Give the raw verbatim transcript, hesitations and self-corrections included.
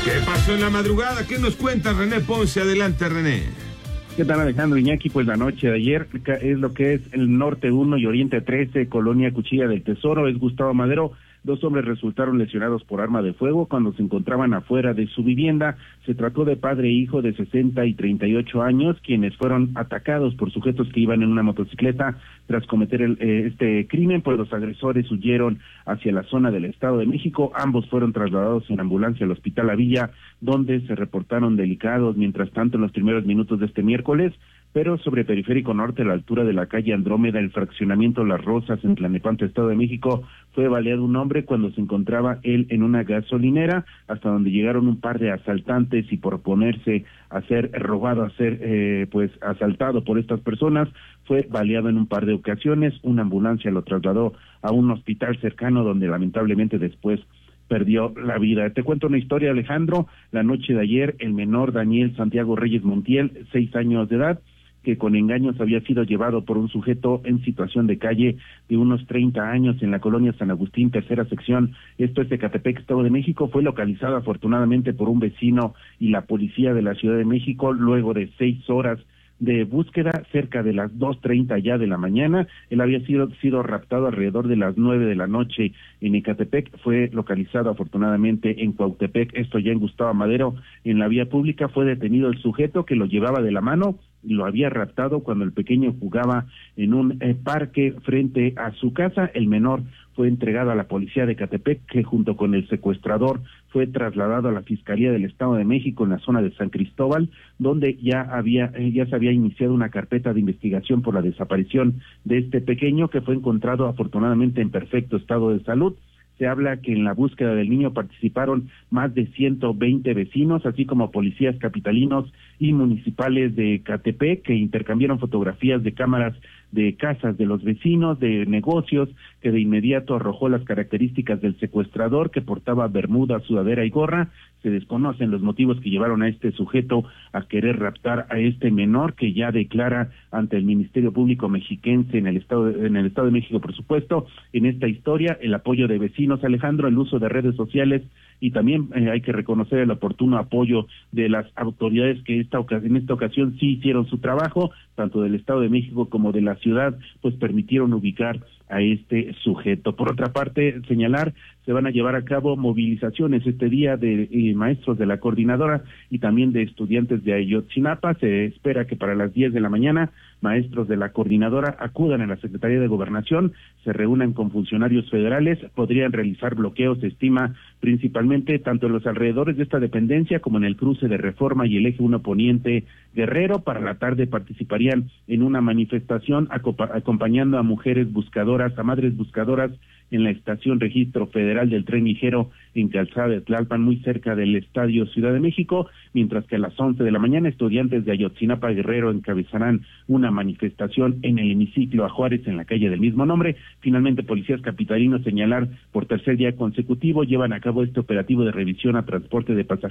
¿Qué pasó en la madrugada? ¿Qué nos cuenta René Ponce? Adelante, René. ¿Qué tal, Alejandro Iñaki? Pues la noche de ayer es lo que es el Norte uno y Oriente trece, Colonia Cuchilla del Tesoro, es Gustavo Madero. Dos hombres resultaron lesionados por arma de fuego cuando se encontraban afuera de su vivienda. Se trató de padre e hijo de sesenta y treinta y ocho años, quienes fueron atacados por sujetos que iban en una motocicleta. Tras cometer el, eh, este crimen, pues los agresores huyeron hacia la zona del Estado de México. Ambos fueron trasladados en ambulancia al Hospital La Villa, donde se reportaron delicados. Mientras tanto, en los primeros minutos de este miércoles, pero sobre Periférico Norte, a la altura de la calle Andrómeda, el fraccionamiento Las Rosas, en Tlalnepantla, Estado de México, fue baleado un hombre cuando se encontraba él en una gasolinera, hasta donde llegaron un par de asaltantes y por ponerse a ser robado, a ser eh, pues asaltado por estas personas, fue baleado en un par de ocasiones. Una ambulancia lo trasladó a un hospital cercano, donde lamentablemente después perdió la vida. Te cuento una historia, Alejandro. La noche de ayer, el menor Daniel Santiago Reyes Montiel, seis años de edad, que con engaños había sido llevado por un sujeto en situación de calle de unos treinta años en la colonia San Agustín, tercera sección, esto es Ecatepec, Estado de México, fue localizado afortunadamente por un vecino y la policía de la Ciudad de México luego de seis horas de búsqueda. Cerca de las dos treinta ya de la mañana. Él había sido, sido raptado alrededor de las nueve de la noche en Ecatepec, fue localizado afortunadamente en Cuautepec, esto ya en Gustavo Madero, en la vía pública. Fue detenido el sujeto que lo llevaba de la mano, lo había raptado cuando el pequeño jugaba en un eh, parque frente a su casa. El menor fue entregado a la policía de Ecatepec, que junto con el secuestrador fue trasladado a la Fiscalía del Estado de México en la zona de San Cristóbal, donde ya había eh, ya se había iniciado una carpeta de investigación por la desaparición de este pequeño, que fue encontrado afortunadamente en perfecto estado de salud. Se habla que en la búsqueda del niño participaron más de ciento veinte vecinos, así como policías capitalinos y municipales de Ecatepec, que intercambiaron fotografías de cámaras de casas de los vecinos, de negocios, que de inmediato arrojó las características del secuestrador, que portaba bermuda, sudadera y gorra. Se desconocen los motivos que llevaron a este sujeto a querer raptar a este menor, que ya declara ante el Ministerio Público Mexiquense en el Estado de, en el Estado de México, por supuesto. En esta historia, el apoyo de vecinos, Alejandro, el uso de redes sociales, y también eh, hay que reconocer el oportuno apoyo de las autoridades que esta en esta ocasión sí hicieron su trabajo, tanto del Estado de México como de la ciudad, pues permitieron ubicar a este sujeto. Por otra parte, señalar, se van a llevar a cabo movilizaciones este día de eh, maestros de la coordinadora y también de estudiantes de Ayotzinapa. Se espera que para las diez de la mañana maestros de la coordinadora acudan a la Secretaría de Gobernación, se reúnan con funcionarios federales, podrían realizar bloqueos, se estima, principalmente tanto en los alrededores de esta dependencia como en el cruce de Reforma y el Eje uno Poniente Guerrero. Para la tarde participarían en una manifestación acompañando a mujeres buscadoras, a madres buscadoras, en la estación Registro Federal del Tren Ligero en Calzada de Tlalpan, muy cerca del Estadio Ciudad de México, mientras que a las once de la mañana estudiantes de Ayotzinapa Guerrero encabezarán una manifestación en el hemiciclo a Juárez, en la calle del mismo nombre. Finalmente, policías capitalinos, señalar, por tercer día consecutivo llevan a cabo este operativo de revisión a transporte de pasajeros